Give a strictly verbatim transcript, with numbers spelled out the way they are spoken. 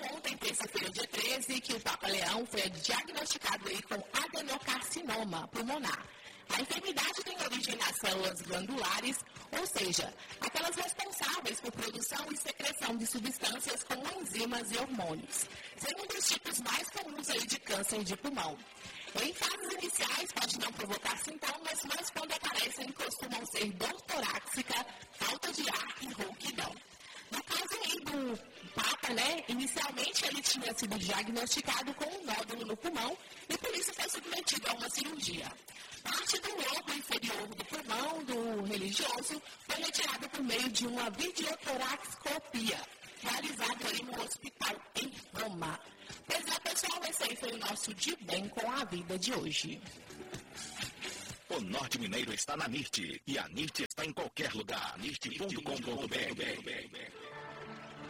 ontem, terça-feira, dia treze, que o Papa Leão foi diagnosticado aí com adenocarcinoma pulmonar. A enfermidade tem origem nas células glandulares, ou seja, aquelas responsáveis por produção e secreção de substâncias como enzimas e hormônios, sendo um dos tipos mais comuns aí de câncer de pulmão. Em fases iniciais pode não provocar sintomas, mas quando aparecem costumam ser dor torácica, falta de ar e rouquidão. No caso aí do Papa, né, inicialmente ele tinha sido diagnosticado com um nódulo no pulmão e por isso foi submetido a uma cirurgia. Parte do lobo inferior do pulmão do religioso foi retirada por meio de uma videotoraxcopia, realizada aí no hospital em Roma. Pois é, pessoal, esse aí foi o nosso De Bem com a Vida de hoje. O Norte Mineiro está na N I R T e a N I R T está em qualquer lugar. N I R T ponto com ponto B R.